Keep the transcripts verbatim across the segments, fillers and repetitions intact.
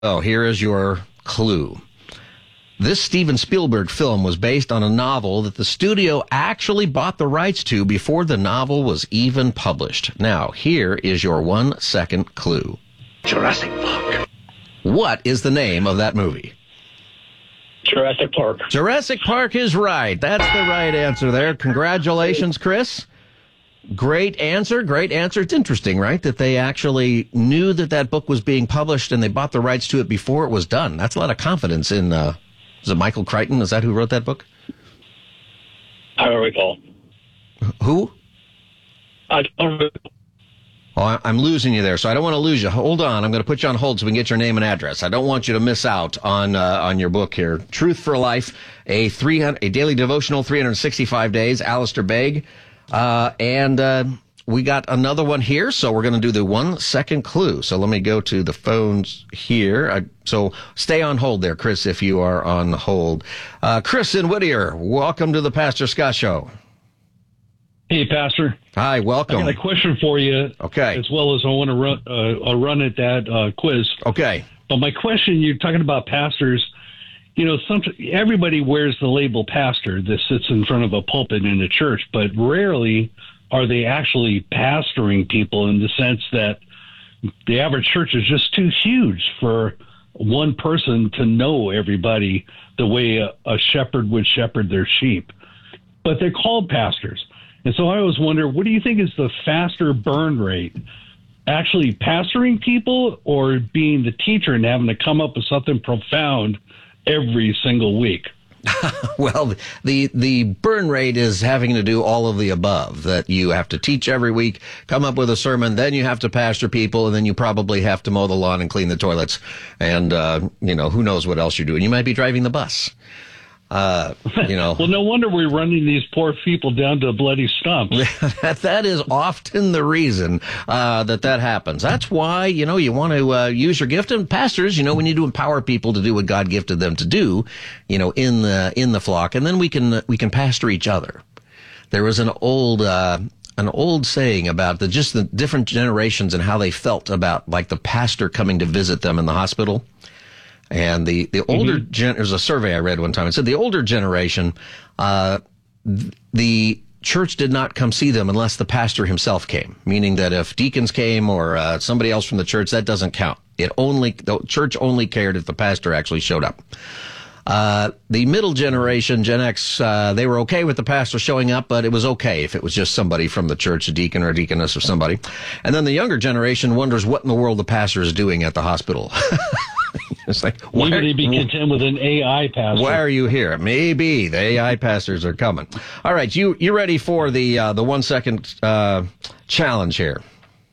Oh, here is your clue. This Steven Spielberg film was based on a novel that the studio actually bought the rights to before the novel was even published. Now, here is your one second clue. Jurassic Park. What is the name of that movie? Jurassic Park. Jurassic Park is right. That's the right answer there. Congratulations, Chris. Great answer. Great answer. It's interesting, right, that they actually knew that that book was being published and they bought the rights to it before it was done. That's a lot of confidence in, uh, is it Michael Crichton? Is that who wrote that book? I don't recall. Who? I don't recall. Oh, I'm losing you there, so I don't want to lose you. Hold on. I'm going to put you on hold so we can get your name and address. I don't want you to miss out on uh, on your book here. Truth for Life, a three hundred a daily devotional, three hundred sixty-five days, Alistair Begg. Uh, and uh, we got another one here, so we're going to do the one second clue. So let me go to the phones here. I, so stay on hold there, Chris, if you are on hold. Uh, Chris in Whittier, welcome to the Pastor Scott Show. Hey, Pastor. Hi, welcome. I got a question for you. Okay. As well as I want to run, uh, a run at that uh, quiz. Okay. But my question, you're talking about pastors. You know, some, everybody wears the label pastor that sits in front of a pulpit in a church, but rarely are they actually pastoring people in the sense that the average church is just too huge for one person to know everybody the way a, a shepherd would shepherd their sheep. But they're called pastors. And so I always wonder, what do you think is the faster burn rate? Actually pastoring people or being the teacher and having to come up with something profound every single week? Well, the the burn rate is having to do all of the above, that you have to teach every week, come up with a sermon, then you have to pastor people, and then you probably have to mow the lawn and clean the toilets. And, uh, you know, who knows what else you're doing. You might be driving the bus. Uh, you know. Well, no wonder we're running these poor people down to a bloody stump. that, that is often the reason uh, that that happens. That's why, you know, you want to uh, use your gift. And pastors, you know, we need to empower people to do what God gifted them to do, you know, in the in the flock, and then we can we can pastor each other. There was an old uh, an old saying about the just the different generations and how they felt about like the pastor coming to visit them in the hospital. And the, the older, mm-hmm. gen- there's a survey I read one time. It said the older generation, uh, th- the church did not come see them unless the pastor himself came. Meaning that if deacons came or uh, somebody else from the church, that doesn't count. It only, the church only cared if the pastor actually showed up. Uh, the middle generation, Gen X, uh, they were okay with the pastor showing up, but it was okay if it was just somebody from the church, a deacon or a deaconess or somebody. And then the younger generation wonders what in the world the pastor is doing at the hospital. It's like, why maybe they'd be content with an A I pastor. Why are you here? Maybe the A I pastors are coming. All right, you you ready for the uh, the one second uh, challenge here?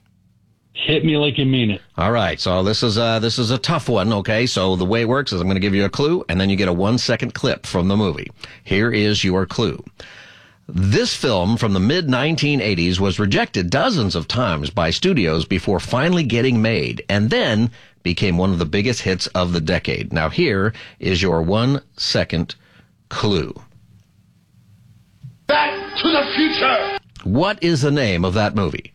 Hit me like you mean it. All right, so this is uh this is a tough one. Okay, so the way it works is I'm going to give you a clue, and then you get a one second clip from the movie. Here is your clue. This film from the mid nineteen eighties was rejected dozens of times by studios before finally getting made, and then became one of the biggest hits of the decade. Now here is your one second clue. Back to the Future! What is the name of that movie?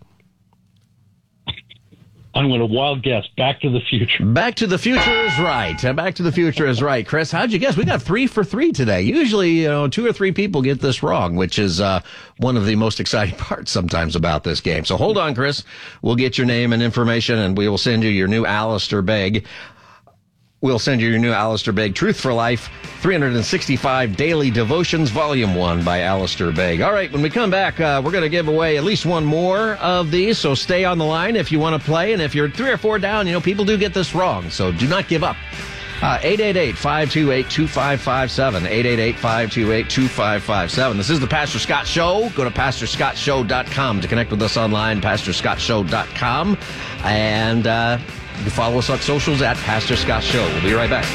I'm going to wild guess. Back to the Future. Back to the Future is right. Back to the Future is right. Chris, how'd you guess? We got three for three today. Usually, you know, two or three people get this wrong, which is uh, one of the most exciting parts sometimes about this game. So hold on, Chris. We'll get your name and information, and we will send you your new Alistair Begg. We'll send you your new Alistair Begg, Truth for Life, three hundred sixty-five Daily Devotions, Volume one by Alistair Begg. All right, when we come back, uh, we're going to give away at least one more of these, so stay on the line if you want to play. And if you're three or four down, you know, people do get this wrong, so do not give up. Uh, eight eight eight, five two eight, two five five seven, eight eight eight, five two eight, two five five seven. This is the Pastor Scott Show. Go to pastor scott show dot com to connect with us online, pastor scott show dot com. And, uh... you can follow us on socials at Pastor Scott Show. We'll be right back.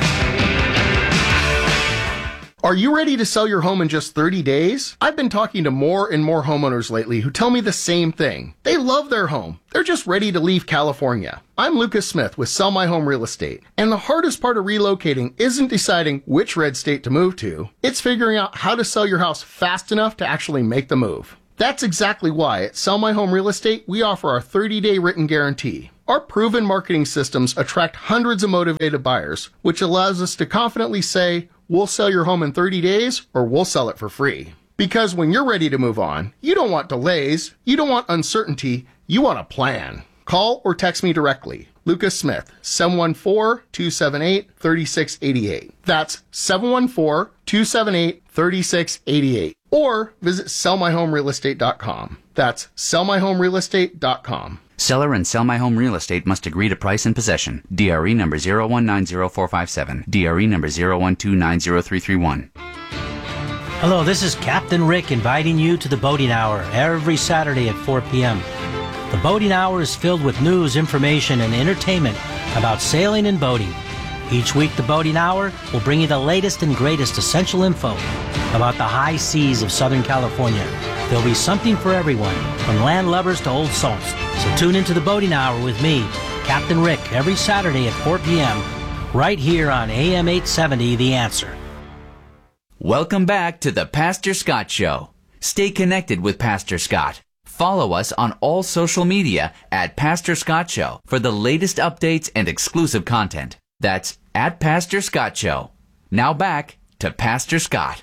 Are you ready to sell your home in just thirty days? I've been talking to more and more homeowners lately who tell me the same thing. They love their home. They're just ready to leave California. I'm Lucas Smith with Sell My Home Real Estate. And the hardest part of relocating isn't deciding which red state to move to. It's figuring out how to sell your house fast enough to actually make the move. That's exactly why at Sell My Home Real Estate, we offer our thirty-day written guarantee. Our proven marketing systems attract hundreds of motivated buyers, which allows us to confidently say, we'll sell your home in thirty days or we'll sell it for free. Because when you're ready to move on, you don't want delays, you don't want uncertainty, you want a plan. Call or text me directly. Lucas Smith, seven one four, two seven eight, three six eight eight. That's seven one four, two seven eight, three six eight eight. Or visit sell my home real estate dot com. That's sell my home real estate dot com. Seller and Sell My Home Real Estate must agree to price and possession. D R E number zero one nine zero four five seven. D R E number zero one two nine zero three three one. Hello, this is Captain Rick inviting you to the Boating Hour every Saturday at four p.m. The Boating Hour is filled with news, information, and entertainment about sailing and boating. Each week, the Boating Hour will bring you the latest and greatest essential info about the high seas of Southern California. There'll be something for everyone, from land lovers to old salts. So tune into the Boating Hour with me, Captain Rick, every Saturday at four p.m. right here on A M eight seventy, The Answer. Welcome back to the Pastor Scott Show. Stay connected with Pastor Scott. Follow us on all social media at Pastor Scott Show for the latest updates and exclusive content. That's at Pastor Scott Show. Now back to Pastor Scott.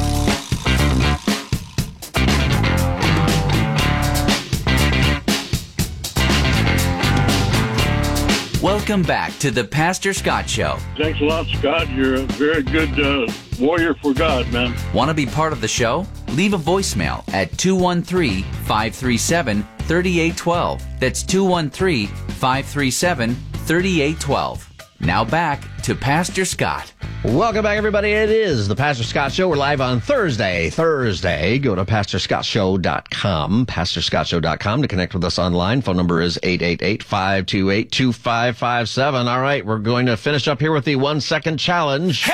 Welcome back to the Pastor Scott Show. Thanks a lot, Scott. You're a very good uh, warrior for God, man. Want to be part of the show? Leave a voicemail at two one three, five three seven, three eight one two. That's two one three, five three seven, three eight one two. Now back to Pastor Scott. Welcome back, everybody. It is the Pastor Scott Show. We're live on Thursday. Thursday. Go to pastor scott show dot com. pastor scott show dot com to connect with us online. Phone number is eight eight eight, five two eight, two five five seven. All right, we're going to finish up here with the one-second challenge.